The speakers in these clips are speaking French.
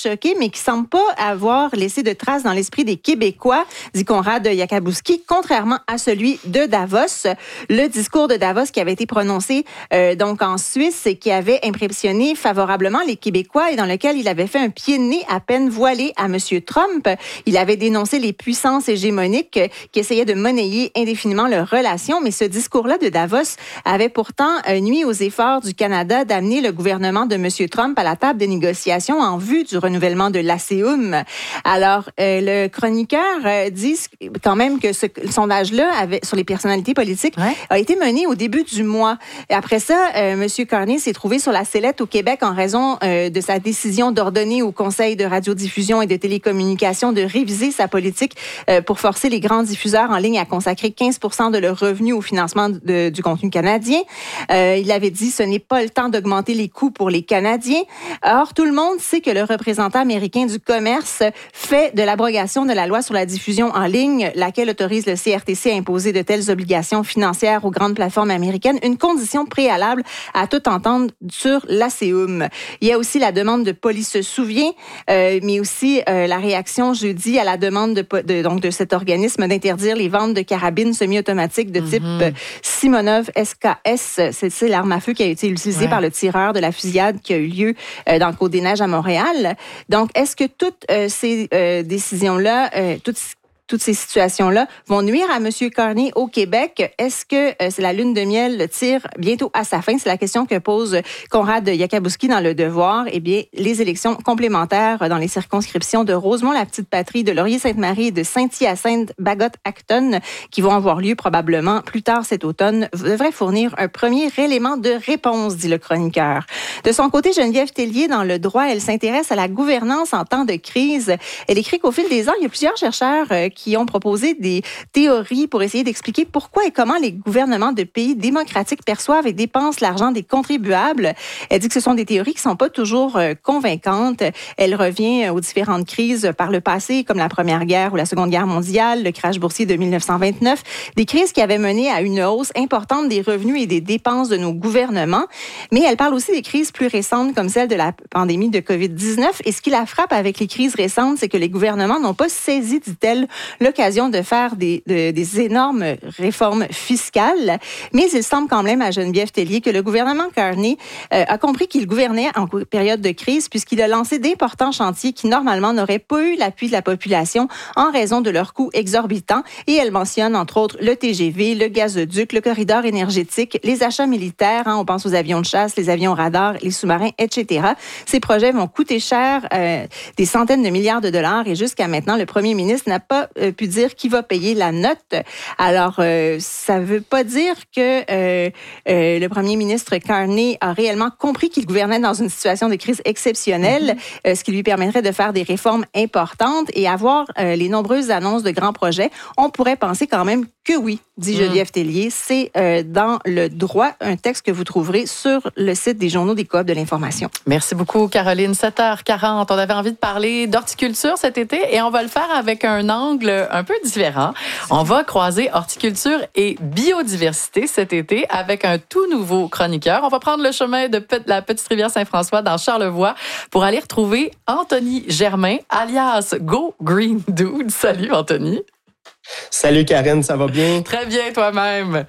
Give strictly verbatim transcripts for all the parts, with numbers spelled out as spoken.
choqué, mais qui semble pas avoir laissé de traces dans l'esprit des Québécois, dit Konrad Yakabuski, contrairement à celui de Davos. Le discours de Davos qui avait été prononcé euh, donc en Suisse et qui avait impressionné favorablement les Québécois et dans lequel il avait fait un pied de nez à peine voilé à M. Trump. Il avait dénoncé les puissances hégémoniques qui essayaient de monnayer indéfiniment leurs relations, mais ce discours-là de Davos avait pourtant euh, nuit aux efforts du Canada d'amener le gouvernement de M. Trump à la table des négociations en vue du renouvellement de l'A C U M. Alors, euh, le chroniqueur euh, dit quand même que ce le sondage-là avait, sur les personnalités politiques ouais. a été mené au début du mois. Et après ça, euh, M. Carney s'est trouvé sur la sellette au Québec en raison euh, de sa décision d'ordonner au Conseil de radiodiffusion et de télécommunications de réviser sa politique euh, pour forcer les grands diffuseurs en ligne à consacrer quinze pour cent de leurs revenus au financement de, du contenu canadien. Euh, il avait dit ce n'est pas le temps d'augmenter les coûts pour les Canadiens. Or, tout le monde sait que le représentant américain du commerce fait de l'abrogation de la loi sur la diffusion en ligne, laquelle autorise le C R T C à imposer de telles obligations financières aux grandes plateformes américaines, une condition préalable à toute entente sur l'A C U M. Il y a aussi la demande de Police se souvient, euh, mais aussi euh, la réaction jeudi à la demande de, de, donc de cet organisme d'interdire les ventes de carabines semi-automatiques de type mm-hmm. Simonov S K S. C'est, c'est l'arme à feu qui a été utilisée ouais. par le tireur de la fusillade qui a eu lieu euh, dans le Côte-des-Neiges à Montréal. Donc, est-ce que toutes euh, ces euh, décisions-là, euh, toutes toutes ces situations-là vont nuire à M. Carney au Québec? Est-ce que euh, c'est la lune de miel tire bientôt à sa fin? C'est la question que pose Konrad Yakabuski dans Le Devoir. Eh bien, les élections complémentaires dans les circonscriptions de Rosemont-la-Petite-Patrie, de Laurier-Sainte-Marie et de Saint-Hyacinthe-Bagotte-Acton, qui vont avoir lieu probablement plus tard cet automne, devraient fournir un premier élément de réponse, dit le chroniqueur. De son côté, Geneviève Tellier, dans Le Droit, elle s'intéresse à la gouvernance en temps de crise. Elle écrit qu'au fil des ans, il y a plusieurs chercheurs euh, qui qui ont proposé des théories pour essayer d'expliquer pourquoi et comment les gouvernements de pays démocratiques perçoivent et dépensent l'argent des contribuables. Elle dit que ce sont des théories qui ne sont pas toujours euh, convaincantes. Elle revient aux différentes crises par le passé, comme la Première Guerre ou la Seconde Guerre mondiale, le crash boursier de dix-neuf cent vingt-neuf, des crises qui avaient mené à une hausse importante des revenus et des dépenses de nos gouvernements. Mais elle parle aussi des crises plus récentes, comme celle de la pandémie de covid dix-neuf. Et ce qui la frappe avec les crises récentes, c'est que les gouvernements n'ont pas saisi, dit-elle, l'occasion de faire des, de, des énormes réformes fiscales. Mais il semble quand même à Geneviève Tellier que le gouvernement Carney euh, a compris qu'il gouvernait en période de crise puisqu'il a lancé d'importants chantiers qui, normalement, n'auraient pas eu l'appui de la population en raison de leurs coûts exorbitants. Et elle mentionne, entre autres, le T G V, le gazoduc, le corridor énergétique, les achats militaires. Hein, on pense aux avions de chasse, les avions radars, les sous-marins, et cetera. Ces projets vont coûter cher, euh, des centaines de milliards de dollars. Et jusqu'à maintenant, le premier ministre n'a pas euh, pu dire qui va payer la note. Alors, euh, ça ne veut pas dire que euh, euh, le premier ministre Carney a réellement compris qu'il gouvernait dans une situation de crise exceptionnelle, mm-hmm. euh, ce qui lui permettrait de faire des réformes importantes et avoir euh, les nombreuses annonces de grands projets. On pourrait penser quand même que oui, dit Geneviève mm. Tellier. C'est euh, dans Le Droit, un texte que vous trouverez sur le site des journaux des Coops de l'information. Merci beaucoup, Caroline. sept heures quarante. On avait envie de parler d'horticulture cet été et on va le faire avec un angle un peu différent. On va croiser horticulture et biodiversité cet été avec un tout nouveau chroniqueur. On va prendre le chemin de la Petite Rivière Saint-François dans Charlevoix pour aller retrouver Anthony Germain, alias Go Green Dude. Salut, Anthony. Salut Karine, ça va bien? Très bien, toi-même.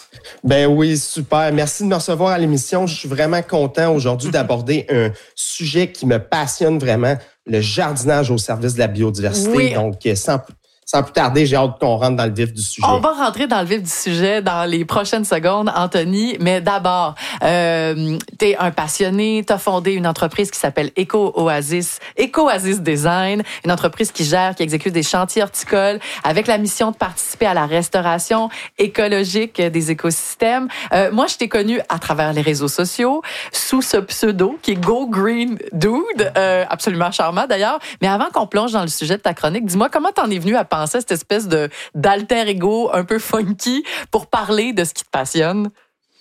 Ben oui, super. Merci de me recevoir à l'émission. Je suis vraiment content aujourd'hui d'aborder un sujet qui me passionne vraiment, le jardinage au service de la biodiversité. Oui. Donc, sans, sans plus tarder, j'ai hâte qu'on rentre dans le vif du sujet. On va rentrer dans le vif du sujet dans les prochaines secondes, Anthony. Mais d'abord, euh, t'es un passionné, t'as fondé une entreprise qui s'appelle Eco-Oasis, Eco-Oasis Design, une entreprise qui gère, qui exécute des chantiers horticoles avec la mission de participer à la restauration écologique des écosystèmes. Euh, moi, je t'ai connu à travers les réseaux sociaux sous ce pseudo qui est Go Green Dude, euh, absolument charmant d'ailleurs. Mais avant qu'on plonge dans le sujet de ta chronique, dis-moi comment t'en es venu à penser à cette espèce de d'alter ego un peu funky pour parler de ce qui te passionne?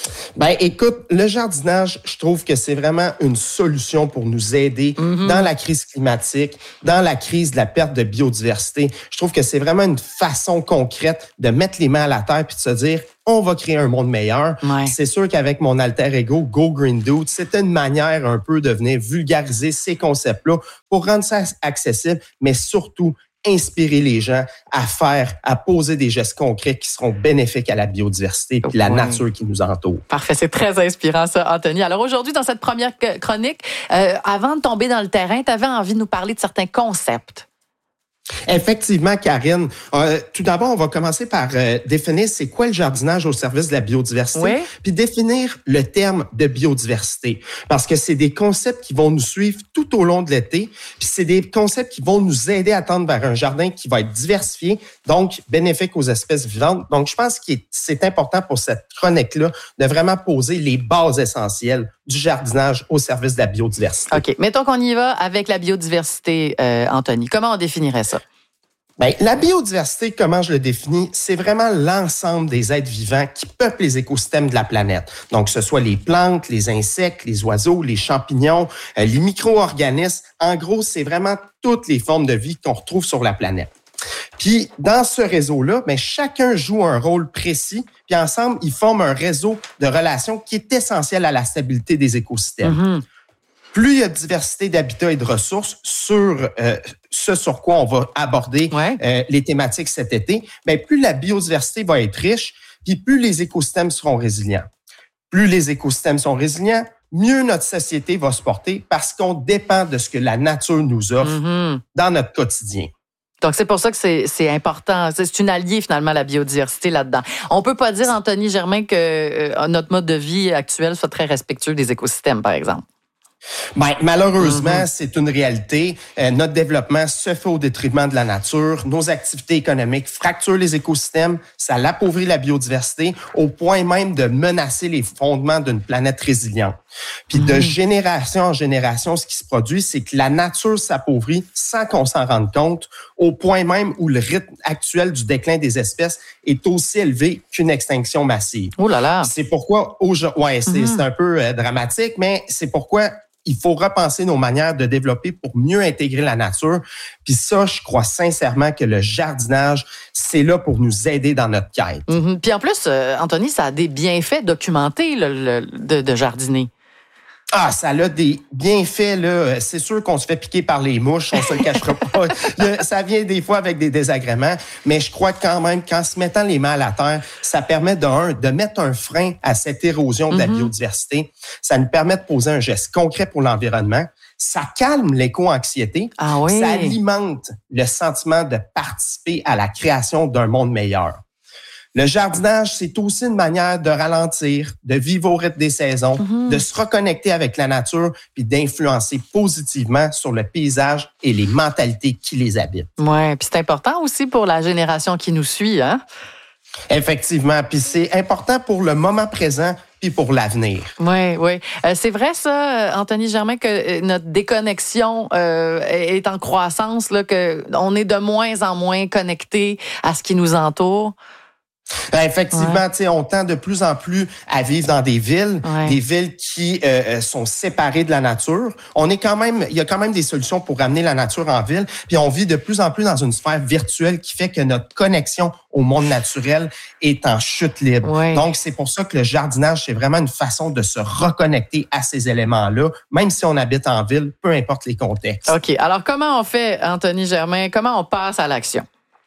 Ben, écoute, le jardinage, je trouve que c'est vraiment une solution pour nous aider mm-hmm. dans la crise climatique, dans la crise de la perte de biodiversité. Je trouve que c'est vraiment une façon concrète de mettre les mains à la terre puis de se dire, on va créer un monde meilleur. Ouais. C'est sûr qu'avec mon alter ego, Go Green Dude, c'est une manière un peu de venir vulgariser ces concepts-là pour rendre ça accessible, mais surtout inspirer les gens à faire, à poser des gestes concrets qui seront bénéfiques à la biodiversité et la nature qui nous entoure. Parfait, c'est très inspirant ça, Anthony. Alors aujourd'hui, dans cette première chronique, euh, avant de tomber dans le terrain, tu avais envie de nous parler de certains concepts. Effectivement, Karine. Euh, tout d'abord, on va commencer par euh, définir c'est quoi le jardinage au service de la biodiversité, oui. puis définir le terme de biodiversité, parce que c'est des concepts qui vont nous suivre tout au long de l'été, puis c'est des concepts qui vont nous aider à tendre vers un jardin qui va être diversifié, donc bénéfique aux espèces vivantes. Donc, je pense que c'est important pour cette chronique-là de vraiment poser les bases essentielles du jardinage au service de la biodiversité. OK. Mettons qu'on y va avec la biodiversité, euh, Anthony. Comment on définirait ça? Bien, la biodiversité, comment je le définis, c'est vraiment l'ensemble des êtres vivants qui peuplent les écosystèmes de la planète. Donc, que ce soit les plantes, les insectes, les oiseaux, les champignons, euh, les micro-organismes. En gros, c'est vraiment toutes les formes de vie qu'on retrouve sur la planète. Puis, dans ce réseau-là, bien, chacun joue un rôle précis, puis ensemble, ils forment un réseau de relations qui est essentiel à la stabilité des écosystèmes. Mm-hmm. Plus il y a de diversité d'habitats et de ressources sur euh, ce sur quoi on va aborder ouais. euh, les thématiques cet été, bien, plus la biodiversité va être riche, puis plus les écosystèmes seront résilients. Plus les écosystèmes sont résilients, mieux notre société va se porter parce qu'on dépend de ce que la nature nous offre mm-hmm. dans notre quotidien. Donc, c'est pour ça que c'est, c'est important. C'est une alliée, finalement, la biodiversité là-dedans. On peut pas dire, Anthony Germain, que euh, notre mode de vie actuel soit très respectueux des écosystèmes, par exemple. Ben, malheureusement, mm-hmm. c'est une réalité. Euh, notre développement se fait au détriment de la nature. Nos activités économiques fracturent les écosystèmes. Ça l'appauvrit la biodiversité au point même de menacer les fondements d'une planète résiliente. Puis mm-hmm. de génération en génération, ce qui se produit, c'est que la nature s'appauvrit sans qu'on s'en rende compte, au point même où le rythme actuel du déclin des espèces est aussi élevé qu'une extinction massive. Oh là là! C'est pourquoi, ouais, c'est, mm-hmm. c'est un peu euh, dramatique, mais c'est pourquoi il faut repenser nos manières de développer pour mieux intégrer la nature. Puis ça, je crois sincèrement que le jardinage, c'est là pour nous aider dans notre quête. Mm-hmm. Puis en plus, euh, Anthony, ça a des bienfaits documentés le, le, de, de jardiner. Ah, ça a des bienfaits, là. C'est sûr qu'on se fait piquer par les mouches, on se le cachera pas. Ça vient des fois avec des désagréments, mais je crois quand même qu'en se mettant les mains à la terre, ça permet de, un, de mettre un frein à cette érosion de la mm-hmm. biodiversité. Ça nous permet de poser un geste concret pour l'environnement. Ça calme l'éco-anxiété. Ah oui. Ça alimente le sentiment de participer à la création d'un monde meilleur. Le jardinage, c'est aussi une manière de ralentir, de vivre au rythme des saisons, mm-hmm. de se reconnecter avec la nature, puis d'influencer positivement sur le paysage et les mentalités qui les habitent. Oui, puis c'est important aussi pour la génération qui nous suit, hein? Effectivement, puis c'est important pour le moment présent puis pour l'avenir. Oui, oui. Euh, c'est vrai ça, Anthony Germain, que notre déconnexion euh, est en croissance, là, qu'on est de moins en moins connecté à ce qui nous entoure. Ben effectivement, ouais. on tend de plus en plus à vivre dans des villes, ouais. des villes qui euh, sont séparées de la nature. On est quand même, il y a quand même des solutions pour ramener la nature en ville. Puis on vit de plus en plus dans une sphère virtuelle qui fait que notre connexion au monde naturel est en chute libre. Ouais. Donc c'est pour ça que le jardinage, c'est vraiment une façon de se reconnecter à ces éléments-là, même si on habite en ville, peu importe les contextes. OK. Alors comment on fait, Anthony Germain? Comment on passe à l'action?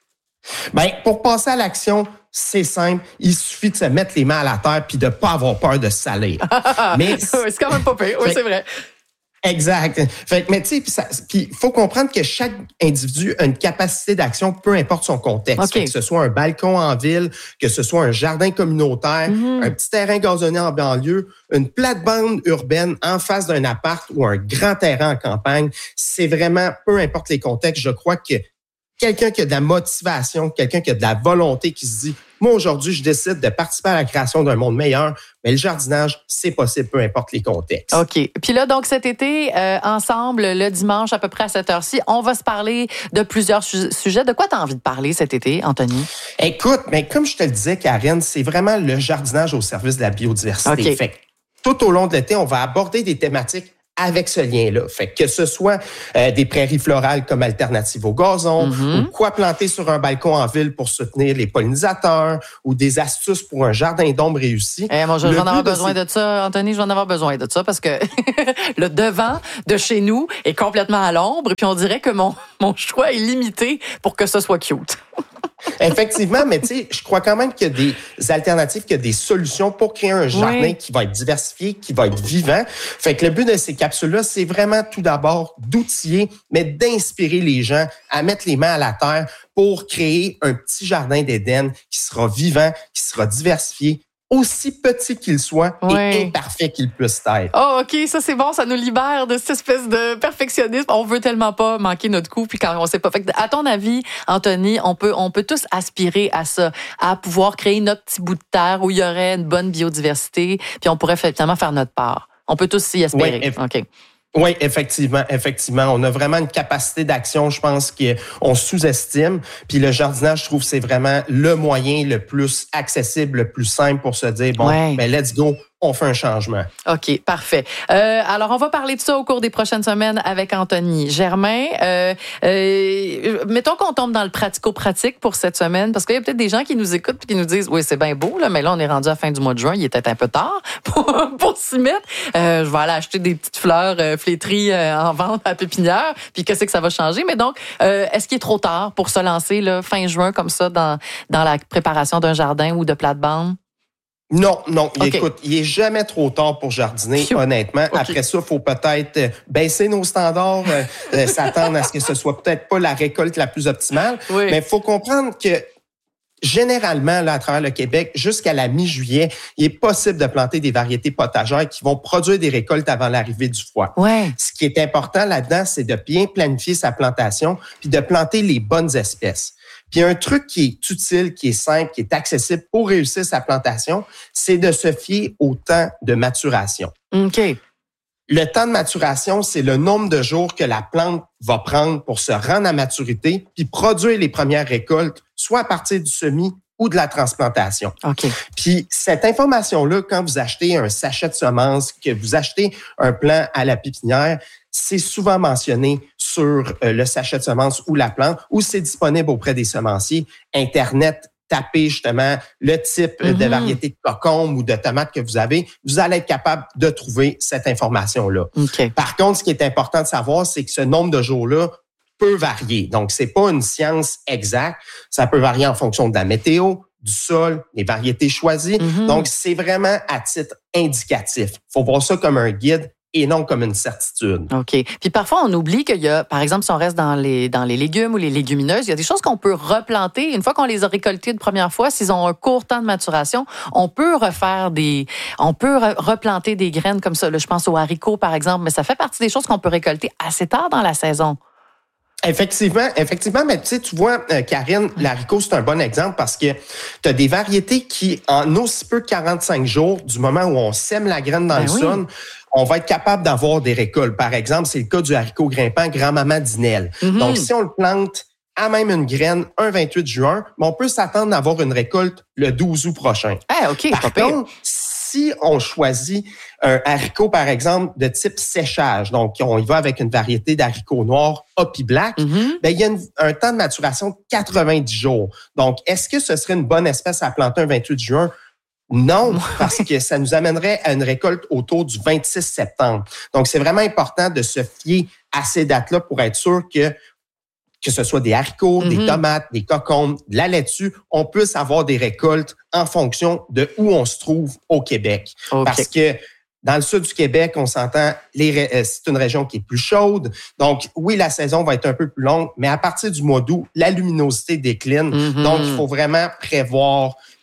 Ben pour passer à l'action, c'est simple, il suffit de se mettre les mains à la terre puis de pas avoir peur de se salir. Mais c'est quand même pas pire, oui, c'est vrai. Exact. Fait que, mais tu sais, puis il faut comprendre que chaque individu a une capacité d'action, peu importe son contexte. Okay. Que ce soit un balcon en ville, que ce soit un jardin communautaire, mm-hmm. un petit terrain gazonné en banlieue, une plate-bande urbaine en face d'un appart ou un grand terrain en campagne. C'est vraiment, peu importe les contextes, je crois que quelqu'un qui a de la motivation, quelqu'un qui a de la volonté, qui se dit moi, aujourd'hui, je décide de participer à la création d'un monde meilleur, mais le jardinage, c'est possible, peu importe les contextes. OK. Puis là, donc, cet été, euh, ensemble, le dimanche, à peu près à cette heure-ci, on va se parler de plusieurs su- sujets. De quoi tu as envie de parler cet été, Anthony? Écoute, mais comme je te le disais, Karine, c'est vraiment le jardinage au service de la biodiversité. Okay. Fait que tout au long de l'été, on va aborder des thématiques avec ce lien-là. Fait que ce soit euh, des prairies florales comme alternative au gazon, mm-hmm. ou quoi planter sur un balcon en ville pour soutenir les pollinisateurs, ou des astuces pour un jardin d'ombre réussi. Eh, moi, je vais en avoir besoin de, ces... de ça, Anthony, je vais en avoir besoin de ça parce que le devant de chez nous est complètement à l'ombre, puis on dirait que mon, mon choix est limité pour que ce soit cute. Effectivement, mais tu sais, je crois quand même qu'il y a des alternatives, qu'il y a des solutions pour créer un jardin oui. qui va être diversifié, qui va être vivant. Fait que le but de ces capsules-là, c'est vraiment tout d'abord d'outiller, mais d'inspirer les gens à mettre les mains à la terre pour créer un petit jardin d'Éden qui sera vivant, qui sera diversifié, aussi petit qu'il soit oui. et imparfait qu'il puisse être. Oh, OK, ça c'est bon, ça nous libère de cette espèce de perfectionnisme. On veut tellement pas manquer notre coup, puis quand on sait pas. Fait que, à ton avis, Anthony, on peut, on peut tous aspirer à ça, à pouvoir créer notre petit bout de terre où il y aurait une bonne biodiversité, puis on pourrait finalement faire notre part. On peut tous s'y aspirer. Oui, eff- OK. Oui, effectivement, effectivement. On a vraiment une capacité d'action, je pense, qu'on sous-estime. Puis le jardinage, je trouve, c'est vraiment le moyen le plus accessible, le plus simple pour se dire, bon, ouais. ben let's go, on fait un changement. OK, parfait. Euh, alors, on va parler de ça au cours des prochaines semaines avec Anthony Germain. Euh, euh, mettons qu'on tombe dans le pratico-pratique pour cette semaine, parce qu'il y a peut-être des gens qui nous écoutent et qui nous disent, oui, c'est bien beau, là, mais là, on est rendu à la fin du mois de juin, il est peut-être un peu tard pour, pour s'y mettre. Euh, je vais aller acheter des petites fleurs euh, flétries euh, en vente à la pépinière, puis qu'est-ce que ça va changer? Mais donc, euh, est-ce qu'il est trop tard pour se lancer là, fin juin comme ça dans, dans la préparation d'un jardin ou de plate-bande? Non, non. Okay. Écoute, il est jamais trop tard pour jardiner, Phew. honnêtement. Okay. Après ça, il faut peut-être baisser nos standards, euh, s'attendre à ce que ce soit peut-être pas la récolte la plus optimale. Oui. Mais il faut comprendre que généralement, là, à travers le Québec, jusqu'à la mi-juillet, il est possible de planter des variétés potagères qui vont produire des récoltes avant l'arrivée du froid. Ouais. Ce qui est important là-dedans, c'est de bien planifier sa plantation puis de planter les bonnes espèces. Puis un truc qui est utile, qui est simple, qui est accessible pour réussir sa plantation, c'est de se fier au temps de maturation. OK. Le temps de maturation, c'est le nombre de jours que la plante va prendre pour se rendre à maturité puis produire les premières récoltes, soit à partir du semis ou de la transplantation. OK. Puis cette information-là, quand vous achetez un sachet de semences, que vous achetez un plant à la pépinière, c'est souvent mentionné sur le sachet de semences ou la plante, ou c'est disponible auprès des semenciers. Internet, tapez justement le type mm-hmm. de variété de cocombe ou de tomate que vous avez, vous allez être capable de trouver cette information-là. Okay. Par contre, ce qui est important de savoir, c'est que ce nombre de jours-là peut varier. Donc, c'est pas une science exacte. Ça peut varier en fonction de la météo, du sol, des variétés choisies. Mm-hmm. Donc, c'est vraiment à titre indicatif. Il faut voir ça comme un guide et non comme une certitude. OK. Puis parfois, on oublie qu'il y a, par exemple, si on reste dans les, dans les légumes ou les légumineuses, il y a des choses qu'on peut replanter. Une fois qu'on les a récoltées de première fois, s'ils ont un court temps de maturation, on peut refaire des... On peut re- replanter des graines comme ça. Là, je pense aux haricots, par exemple, mais ça fait partie des choses qu'on peut récolter assez tard dans la saison. Effectivement, effectivement, mais tu sais, tu vois, euh, Karine, l'haricot, c'est un bon exemple parce que tu as des variétés qui, en aussi peu que quarante-cinq jours, du moment où on sème la graine dans ben le oui. sol, on va être capable d'avoir des récoltes. Par exemple, c'est le cas du haricot grimpant grand-maman d'Inel. Mm-hmm. Donc, si on le plante à même une graine un vingt-huit juin, on peut s'attendre à avoir une récolte le douze août prochain. Ah, OK, Par contre, si on choisit un haricot, par exemple, de type séchage, donc on y va avec une variété d'haricots noirs Hoppy Black, mm-hmm. ben, il y a une, un temps de maturation de quatre-vingt-dix jours. Donc, est-ce que ce serait une bonne espèce à planter un vingt-huit juin? Non, parce que ça nous amènerait à une récolte autour du vingt-six septembre. Donc, c'est vraiment important de se fier à ces dates-là pour être sûr que que ce soit des haricots, mm-hmm. des tomates, des cocombes, de la laitue, on puisse avoir des récoltes en fonction de où on se trouve au Québec. Okay. Parce que dans le sud du Québec, on s'entend, les, euh, c'est une région qui est plus chaude. Donc, oui, la saison va être un peu plus longue, mais à partir du mois d'août, la luminosité décline. Mm-hmm. Donc, il faut vraiment prévoir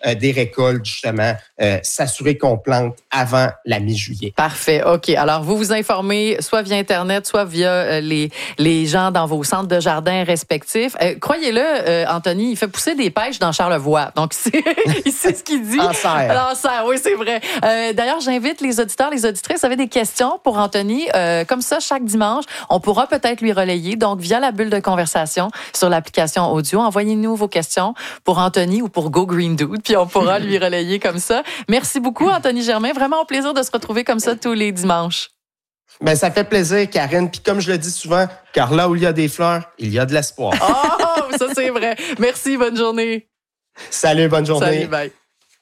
euh, des récoltes, justement, euh, s'assurer qu'on plante avant la mi-juillet. Parfait. OK. Alors, vous vous informez soit via Internet, soit via euh, les, les gens dans vos centres de jardin respectifs. Euh, croyez-le, euh, Anthony, il fait pousser des pêches dans Charlevoix. Donc, c'est, il sait ce qu'il dit. En serre. En serre, oui, c'est vrai. Euh, d'ailleurs, j'invite les auditeurs, les auditrices, vous avez des questions pour Anthony. Euh, comme ça, chaque dimanche, on pourra peut-être lui relayer. Donc, via la bulle de conversation sur l'application audio, envoyez-nous vos questions pour Anthony ou pour Go Green Dude, puis on pourra lui relayer comme ça. Merci beaucoup, Anthony Germain. Vraiment un plaisir de se retrouver comme ça tous les dimanches. Ben, ça fait plaisir, Karine. Puis comme je le dis souvent, car là où il y a des fleurs, il y a de l'espoir. Oh, ça c'est vrai. Merci, bonne journée. Salut, bonne journée. Salut, bye.